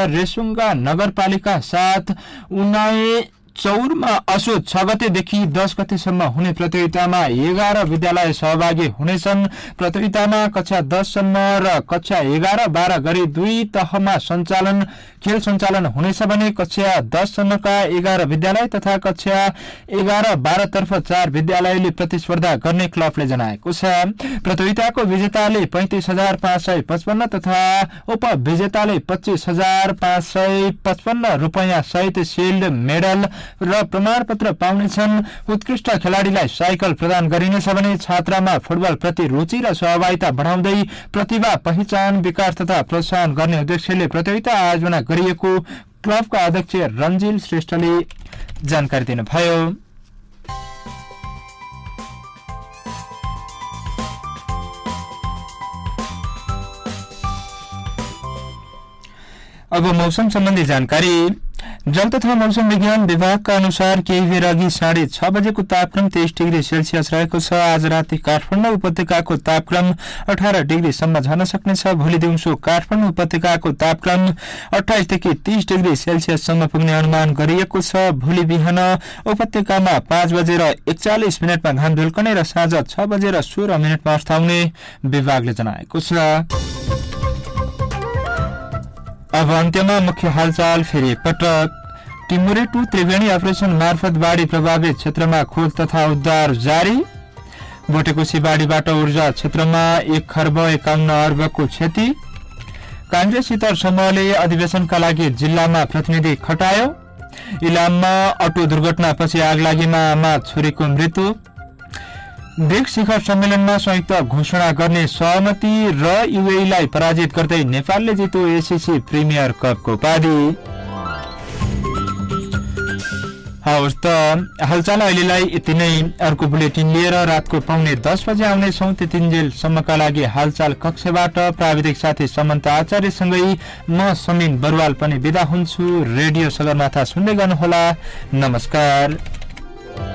रेसुङ्गा नगरपालिका 7 उनाए चौरमा असोज 6 गतेदेखि 10 गतेसम्म हुने प्रतियोगितामा 11 विद्यालय सहभागी हुनेछन्। प्रतियोगितामा कक्षा 10 सम्म र कक्षा 11-12 गरी 2 तहमा खेल सञ्चालन हुनेछ भने कक्षा 10 सम्मका 11 विद्यालय तथा कक्षा 11-12 तर्फ 4 विद्यालयले प्रतिस्पर्धा गर्ने क्लबले जनाएको छ। प्रतियोगिताको विजेताले 35,555 तथा उपविजेताले 25,555 रुपैयाँ सहित शिल्ड, मेडल र प्रमाणपत्र पाउनेछन्। उत्कृष्ट खेलाडीलाई साइकल प्रदान गरिनेछ भने छात्रामा फुटबल प्रति रुचि र सहभागिता बढाउँदै प्रतिभा पहिचान, विकास तथा प्रोत्साहन गर्ने उद्देश्यले प्रतियोगिता आयोजना गरिएको क्लबका अध्यक्ष रन्जिल श्रेष्ठले जानकारी दिनुभयो। अब मौसम सम्बन्धी जानकारी। जल तथा मौसम विज्ञान विभागका अनुसार केही बेर अघि 6:30 बजेको तापक्रम 23 डिग्री सेल्सियस रहेको छ। आज राति काठमाडौँ उपत्यकाको तापक्रम 18 डिग्रीसम्म झर्न सक्नेछ। भोलि दिउँसो काठमाडौँ उपत्यकाको तापक्रम 28 देखि 30 डिग्री सेल्सियससम्म पुग्ने अनुमान गरिएको छ। भोलि बिहान उपत्यकामा 5:41 घाम ढुल्कने र साँझ 6:16 अस्ताउने विभागले जनाएको छ। अब अन्त्यमा मुख्य हालचाल फेरि एकपटक। टिमुरे 2 त्रिवेणी अपरेसन मार्फत बाढी प्रभावित क्षेत्रमा खोज तथा उद्धार जारी। बोटेकोसी बाढीबाट ऊर्जा क्षेत्रमा 1,51 अर्बको क्षति। काङ्ग्रेस शितर समूहले अधिवेशनका लागि जिल्लामा प्रतिनिधि खटायो। इलाममा अटो दुर्घटनापछि आगलागीमा आमा छोरीको मृत्यु। ब्रिक्स शिखर सम्मेलनमा संयुक्त घोषणा गर्ने सहमति र युएईलाई पराजित गर्दै नेपालले जित्यो एसीसी प्रिमियर कपको उपाधि। हवस् त हालचाल अहिलेलाई यति नै। अर्को बुलेटिन लिएर रातको 9:45 बजे आउनेछौँ। त्यतिन्जेलसम्मका लागि हालचाल कक्षबाट प्राविधिक साथी समन्त आचार्यसँगै म समीन बरुवाल पनि बिदा हुन्छु। रेडियो सगरमाथा सुन्दै गर्नुहोला। नमस्कार।